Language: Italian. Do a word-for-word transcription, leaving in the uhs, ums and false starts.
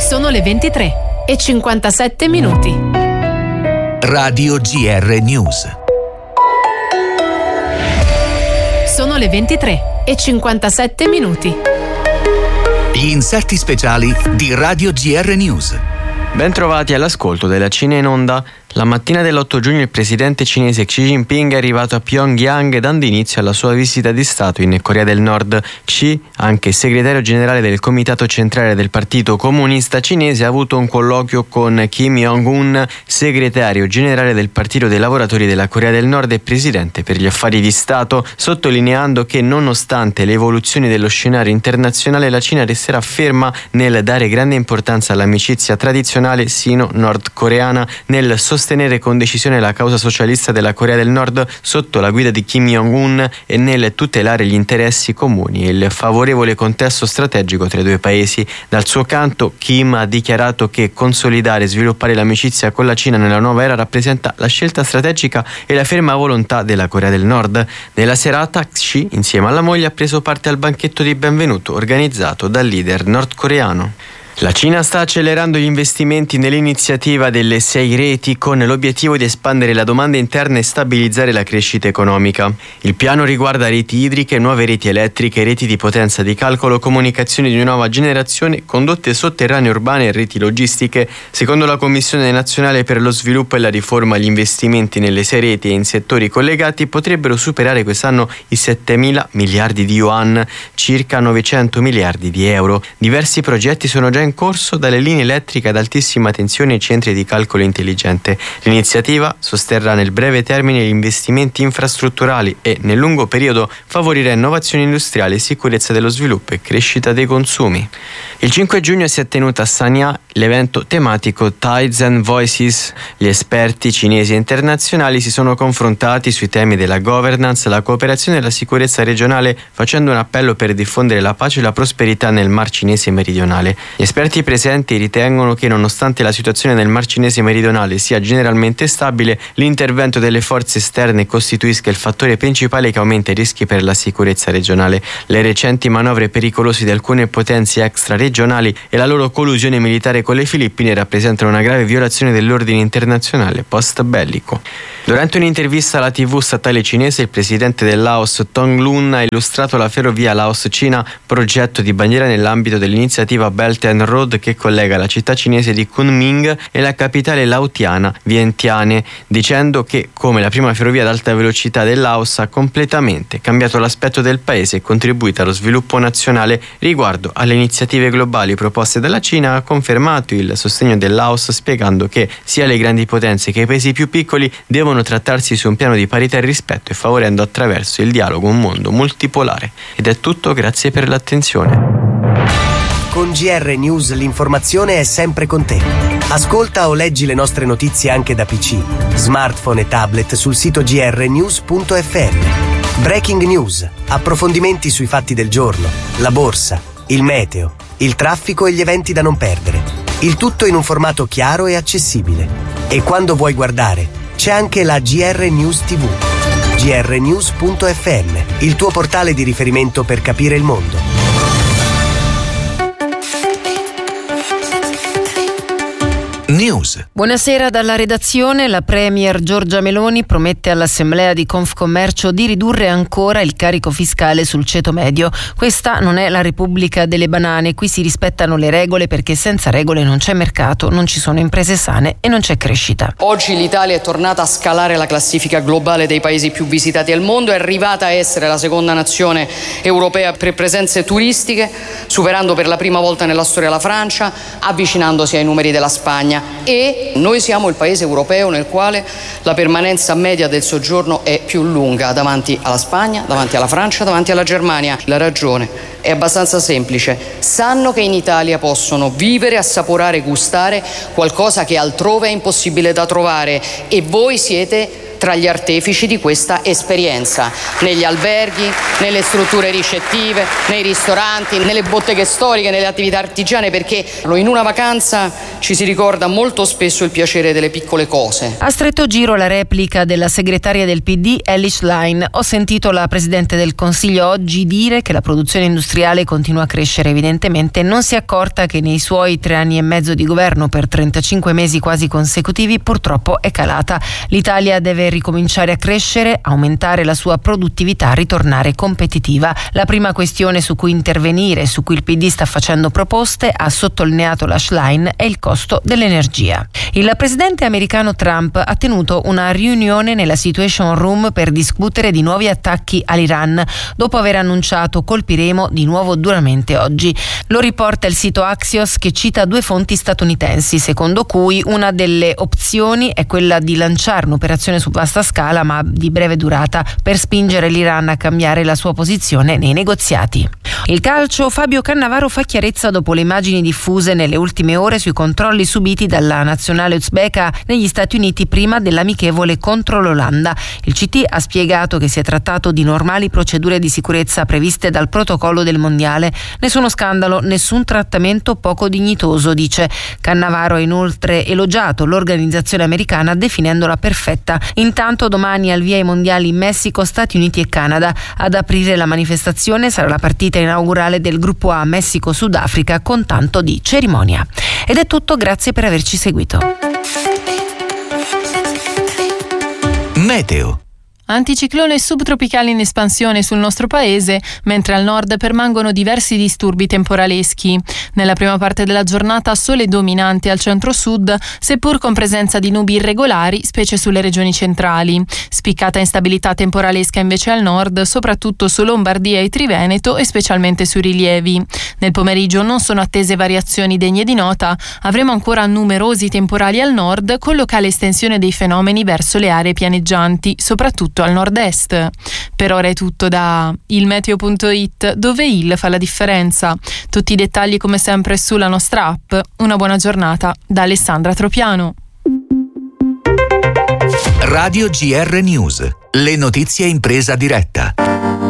Sono le ventitré e cinquantasette minuti. Radio G R News. Sono le ventitré e cinquantasette minuti. Gli inserti speciali di Radio G R News. Ben trovati all'ascolto della Cina in Onda. La mattina dell'otto giugno il presidente cinese Xi Jinping è arrivato a Pyongyang dando inizio alla sua visita di Stato in Corea del Nord. Xi, anche segretario generale del Comitato Centrale del Partito Comunista Cinese, ha avuto un colloquio con Kim Jong-un, segretario generale del Partito dei Lavoratori della Corea del Nord e presidente per gli affari di Stato, sottolineando che nonostante le evoluzioni dello scenario internazionale la Cina resterà ferma nel dare grande importanza all'amicizia tradizionale sino-nordcoreana, nel sostenere sostenere con decisione la causa socialista della Corea del Nord sotto la guida di Kim Jong-un e nel tutelare gli interessi comuni e il favorevole contesto strategico tra i due paesi. Dal suo canto, Kim ha dichiarato che consolidare e sviluppare l'amicizia con la Cina nella nuova era rappresenta la scelta strategica e la ferma volontà della Corea del Nord. Nella serata, Xi, insieme alla moglie, ha preso parte al banchetto di benvenuto organizzato dal leader nordcoreano. La Cina sta accelerando gli investimenti nell'iniziativa delle sei reti con l'obiettivo di espandere la domanda interna e stabilizzare la crescita economica. Il piano riguarda reti idriche, nuove reti elettriche, reti di potenza di calcolo, comunicazioni di nuova generazione, condotte sotterranee urbane e reti logistiche. Secondo la Commissione Nazionale per lo Sviluppo e la Riforma, gli investimenti nelle sei reti e in settori collegati potrebbero superare quest'anno i settemila miliardi di yuan, circa novecento miliardi di euro. Diversi progetti sono già in corso, dalle linee elettriche ad altissima tensione ai centri di calcolo intelligente. L'iniziativa sosterrà nel breve termine gli investimenti infrastrutturali e nel lungo periodo favorirà innovazione industriale, sicurezza dello sviluppo e crescita dei consumi. Il cinque giugno si è tenuto a Sanya l'evento tematico Tides and Voices. Gli esperti cinesi e internazionali si sono confrontati sui temi della governance, la cooperazione e la sicurezza regionale, facendo un appello per diffondere la pace e la prosperità nel Mar Cinese meridionale. Gli esperti presenti ritengono che, nonostante la situazione nel Mar Cinese meridionale sia generalmente stabile, l'intervento delle forze esterne costituisca il fattore principale che aumenta i rischi per la sicurezza regionale. Le recenti manovre pericolose di alcune potenze extraregionali e la loro collusione militare con le Filippine rappresentano una grave violazione dell'ordine internazionale post-bellico. Durante un'intervista alla tivù statale cinese, il presidente del Laos Thongloun ha illustrato la ferrovia Laos-Cina, progetto di bandiera nell'ambito dell'iniziativa Belt and Road che collega la città cinese di Kunming e la capitale laotiana Vientiane, dicendo che, come la prima ferrovia ad alta velocità del Laos, ha completamente cambiato l'aspetto del paese e contribuito allo sviluppo nazionale. Riguardo alle iniziative globali proposte dalla Cina, ha confermato il sostegno del Laos, spiegando che sia le grandi potenze che i paesi più piccoli devono trattarsi su un piano di parità e rispetto e favorendo attraverso il dialogo un mondo multipolare. Ed è tutto, grazie per l'attenzione. Con G R News l'informazione è sempre con te. Ascolta o leggi le nostre notizie anche da P C, smartphone e tablet sul sito g r news punto f m. Breaking news, approfondimenti sui fatti del giorno, la borsa, il meteo, il traffico e gli eventi da non perdere. Il tutto in un formato chiaro e accessibile. E quando vuoi guardare, c'è anche la G R News tivù. g r news punto f m, il tuo portale di riferimento per capire il mondo. News. Buonasera dalla redazione. La premier Giorgia Meloni promette all'assemblea di Confcommercio di ridurre ancora il carico fiscale sul ceto medio. Questa non è la Repubblica delle banane, qui si rispettano le regole perché senza regole non c'è mercato, non ci sono imprese sane e non c'è crescita. Oggi l'Italia è tornata a scalare la classifica globale dei paesi più visitati al mondo, è arrivata a essere la seconda nazione europea per presenze turistiche, superando per la prima volta nella storia la Francia, avvicinandosi ai numeri della Spagna. E noi siamo il paese europeo nel quale la permanenza media del soggiorno è più lunga, davanti alla Spagna, davanti alla Francia, davanti alla Germania. La ragione è abbastanza semplice: sanno che in Italia possono vivere, assaporare, gustare qualcosa che altrove è impossibile da trovare, e voi siete tra gli artefici di questa esperienza, negli alberghi, nelle strutture ricettive, nei ristoranti, nelle botteghe storiche, nelle attività artigiane, perché in una vacanza ci si ricorda molto spesso il piacere delle piccole cose. A stretto giro la replica della segretaria del P D Elly Schlein. Ho sentito la Presidente del Consiglio oggi dire che la produzione industriale continua a crescere. Evidentemente non si è accorta che nei suoi tre anni e mezzo di governo, per trentacinque mesi quasi consecutivi, purtroppo è calata. L'Italia deve ricominciare a crescere, aumentare la sua produttività, ritornare competitiva. La prima questione su cui intervenire, su cui il P D sta facendo proposte, ha sottolineato la Schlein, è il costo dell'energia. Il presidente americano Trump ha tenuto una riunione nella Situation Room per discutere di nuovi attacchi all'Iran, dopo aver annunciato colpiremo di nuovo duramente oggi. Lo riporta il sito Axios, che cita due fonti statunitensi, secondo cui una delle opzioni è quella di lanciare un'operazione su vasta scala ma di breve durata per spingere l'Iran a cambiare la sua posizione nei negoziati. Il calcio, Fabio Cannavaro fa chiarezza dopo le immagini diffuse nelle ultime ore sui controlli subiti dalla nazionale uzbeka negli Stati Uniti prima dell'amichevole contro l'Olanda. Il C T ha spiegato che si è trattato di normali procedure di sicurezza previste dal protocollo del mondiale. Nessuno scandalo, nessun trattamento poco dignitoso, dice. Cannavaro ha inoltre elogiato l'organizzazione americana definendola perfetta. Intanto domani al via i mondiali in Messico, Stati Uniti e Canada. Ad aprire la manifestazione sarà la partita inaugurale del gruppo A Messico-Sudafrica con tanto di cerimonia. Ed è tutto, grazie per averci seguito. Meteo. Anticiclone subtropicale in espansione sul nostro paese, mentre al nord permangono diversi disturbi temporaleschi. Nella prima parte della giornata sole dominante al centro-sud, seppur con presenza di nubi irregolari, specie sulle regioni centrali. Spiccata instabilità temporalesca invece al nord, soprattutto su Lombardia e Triveneto e specialmente sui rilievi. Nel pomeriggio non sono attese variazioni degne di nota, avremo ancora numerosi temporali al nord con locale estensione dei fenomeni verso le aree pianeggianti, soprattutto al nord-est. Per ora è tutto da ilmeteo punto it, dove il fa la differenza. Tutti i dettagli come sempre sulla nostra app. Una buona giornata da Alessandra Tropiano. Radio G R News. Le notizie in presa diretta.